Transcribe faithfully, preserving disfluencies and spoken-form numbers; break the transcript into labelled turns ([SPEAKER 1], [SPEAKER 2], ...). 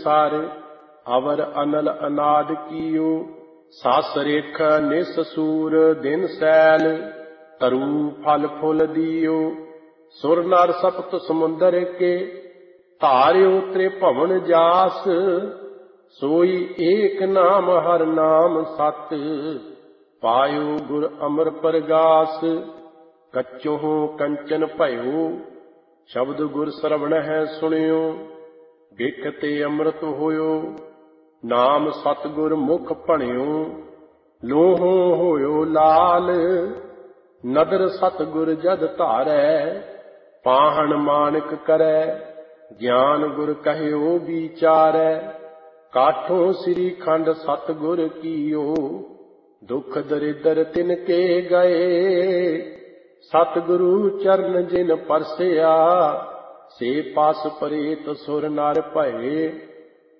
[SPEAKER 1] सार अवर अनल अनाद कीयो सास रेख निस सूर दिन सैल तरु फल फुल दियो सुर नर सप्त समुंदर के धार्यो त्रिभवन जास सोई एक नाम हर नाम सत पायो गुर अमर परगास कच्चो कंचन भयो शब्द गुर श्रवण है सुनियो बिखते अमृत होयो नाम सतगुर मुख भणियो लोहो होयो लाल नदर सतगुर जद धारै पाहन मानक करै ज्ञान गुर कहयो विचारै काठों श्री खंड सतगुर कीयो दुख दरिद्र तिनके गए सतगुरु चरण जिन परसिया से पास परेत सुर नर भये